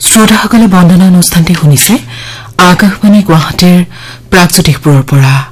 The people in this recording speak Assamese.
শ্ৰোতাসকলে বন্দনা অনুষ্ঠানটি শুনিছে আকাশবাণী গুৱাহাটীৰ প্ৰাগজ্যোতিষপুৰৰ পৰা।